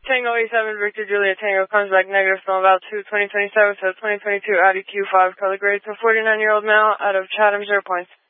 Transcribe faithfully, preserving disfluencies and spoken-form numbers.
Tango eight seven, Victor Juliet Tango comes back negative from about two twenty twenty-seven, so twenty twenty-two Audi Q five color grade to forty-nine-year-old male out of Chatham, zero points.